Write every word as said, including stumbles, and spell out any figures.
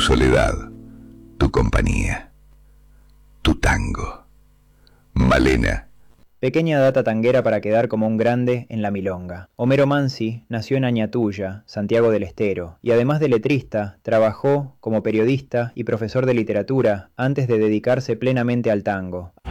soledad, tu compañía, tu tango. Malena. Pequeña data tanguera para quedar como un grande en la milonga. Homero Mansi nació en Añatuya, Santiago del Estero, y además de letrista, trabajó como periodista y profesor de literatura antes de dedicarse plenamente al tango.